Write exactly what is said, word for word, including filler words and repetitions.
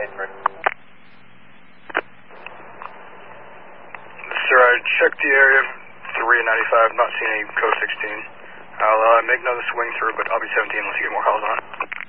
three. Sir, I checked the area, three and ninety-five, not seeing any code sixteen. I'll uh, make another swing through, but I'll be seventeen unless you get more calls on it.